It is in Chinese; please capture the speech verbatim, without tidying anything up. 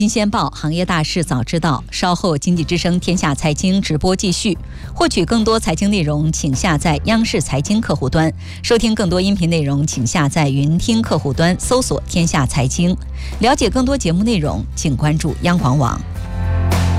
新鲜报行业大事早知道，稍后经济之声天下财经直播继续。获取更多财经内容，请下载央视财经客户端；收听更多音频内容，请下载云听客户端，搜索天下财经。了解更多节目内容，请关注央广网。